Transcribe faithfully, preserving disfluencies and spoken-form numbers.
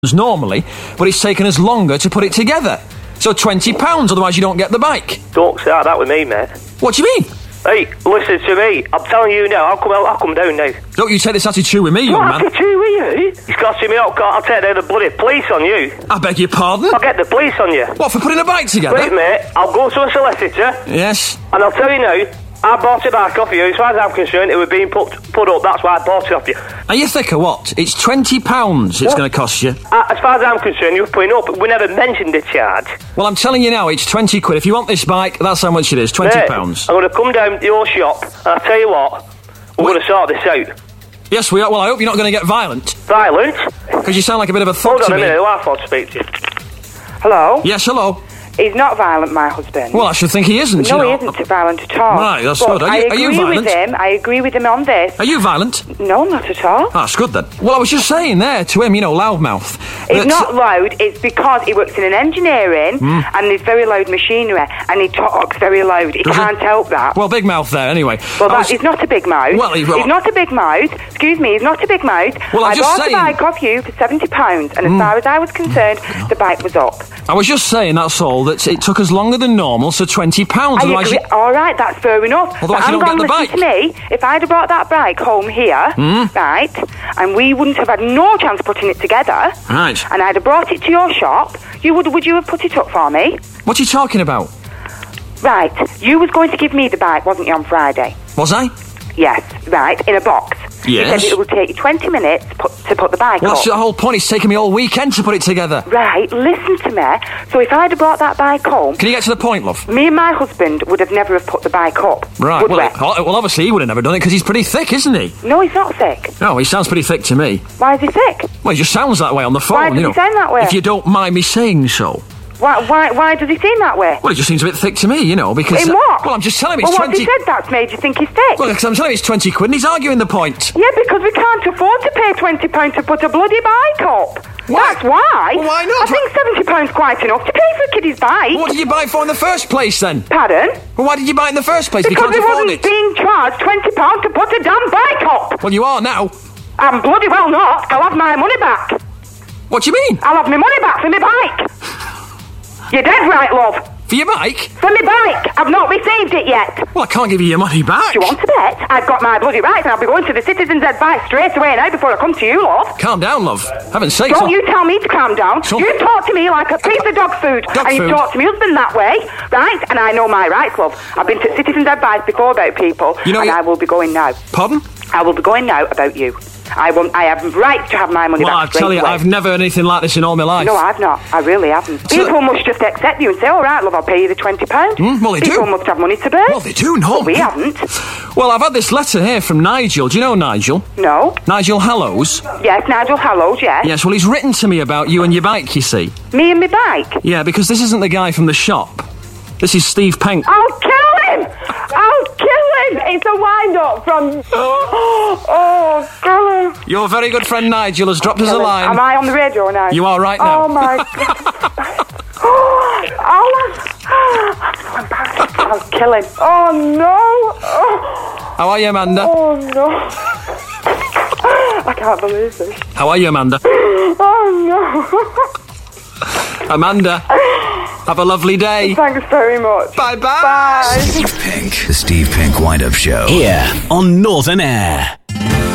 normally, but it's taken us longer to put it together. So twenty pounds, otherwise you don't get the bike. Don't say that with me, mate. What do you mean? Hey, listen to me. I'm telling you now. I'll come out. I'll come down now. Don't you take this attitude with me, young What man. attitude with you? He's costing me out. I'll take the bloody police on you. I beg your pardon? I'll get the police on you. What, for putting a bike together? Wait, mate. I'll go to a solicitor. Yes. And I'll tell you now, I bought it back off you. As far as I'm concerned, it was being put put up. That's why I bought it off you. Are you thick or what? It's twenty pounds it's going to cost you. Uh, as far as I'm concerned, you were putting up. We never mentioned the charge. Well, I'm telling you now, it's twenty quid. If you want this bike, that's how much it is, twenty pounds. I'm going to come down to your shop, and I'll tell you what, we're going to sort this out. Yes, we are. Well, I hope you're not going to get violent. Violent? Because you sound like a bit of a thug Hold on to a me. minute, who I thought to speak to you. Hello? Yes, hello. He's not violent, my husband. Well, I should think he isn't, No, you know. he isn't violent at all. Right, that's But good. Are I you- are agree you violent? with him. I agree with him on this. Are you violent? No, not at all. Ah, that's good then. Well, I was just saying there to him, you know, loudmouth. It's that- not loud, it's because he works in an engineering Mm. and there's very loud machinery and he talks very loud. He Does he? can't help that. Well, big mouth there, anyway. Well, I that, was- he's not a big mouth. Well, he- he's not a big mouth. Excuse me, he's not a big mouth. Well, I'm I just bought saying- a bike off you for seventy pounds and as Mm. far as I was concerned, the bike was up. I was just saying, that's all, that it took us longer than normal, so twenty pounds. I Otherwise agree. you... All right, that's fair enough. Otherwise but you hang don't on, get the listen to me. If I'd have brought that bike home here, Mm. right, and we wouldn't have had no chance putting it together, Right. and I'd have brought it to your shop, you would would you have put it up for me? What are you talking about? Right, you was going to give me the bike, wasn't you, on Friday? Was I? Yes, right, in a box. You Yes. said it would take you twenty minutes to put, to put the bike Well, up. that's the whole point. It's taken me all weekend to put it together. Right, listen to me. So if I'd have brought that bike home, Can you get to the point, love? me and my husband would have never have put the bike up. Right. Would Well, we? uh, well, obviously he would have never done it because he's pretty thick, isn't he? No, he's not sick. No, he sounds pretty thick to me. Why is he sick? Well, he just sounds that way on the phone, Why does you know. he sound that way? If you don't mind me saying so. Why, why, why does he seem that way? Well, it just seems a bit thick to me, you know, because... In uh, what? well, I'm just telling him it's well, twenty... what he said that's made you think he's thick. Well, because I'm telling him it's twenty quid and he's arguing the point. Yeah, because we can't afford to pay twenty pounds to put a bloody bike up. Why? That's why. Well, why not? I think seventy pounds quite enough to pay for a kiddie's bike. What did you buy it for in the first place, then? Pardon? Well, why did you buy it in the first place? Because if you we can't afford wasn't it. being charged twenty pounds to put a damn bike up. Well, you are now. I'm bloody well not. I'll have my money back. What do you mean? I'll have my money back for my bike. You're dead right, love. For your bike? For my bike. I've not received it yet. Well, I can't give you your money back. Do you want to bet? I've got my bloody rights and I'll be going to the Citizens' Advice straight away now before I come to you, love. Calm down, love. Heaven's sake. Don't you tell me to calm down. So- You talk to me like a piece of dog food. Dog and you food? talk to my husband that way, right? And I know my rights, love. I've been to Citizens' Advice before about people, You know and you- I will be going now. Pardon? I will be going now about you. I want. I have right to have my money Well, back I straight tell you, away. I've never heard anything like this in all my life. No, I've not. I really haven't. So- People must just accept you and say, all right, love, I'll pay you the twenty pounds. Mm, well, they do. People must have money to burn. Well, they do, no. But we haven't. Well, I've had this letter here from Nigel. Do you know Nigel? No. Nigel Hallows? Yes, Nigel Hallows, yes. Yes, well, he's written to me about you and your bike, you see. Me and my bike. Yeah, because this isn't the guy from the shop. This is Steve Penk. I'll kill him! I'll kill him! It's a wind-up from... Oh, kill him. Your very good friend Nigel has dropped us a Kill him. line. Am I on the radio now? You are right now. Oh, my God. Oh, I'm so embarrassed. I'll kill him. Oh, no. Oh, How are you, Amanda? oh no. I can't believe this. How are you, Amanda? Oh, no. Amanda, have a lovely day. Thanks very much. Bye-bye. Bye. Steve Pink, the Steve Pink Wind-Up Show. Here on Northern Air.